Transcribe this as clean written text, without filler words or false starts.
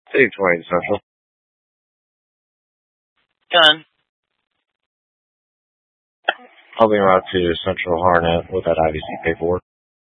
City 20 Central. Done. I'll be around to Central Harnett with that IVC paperwork.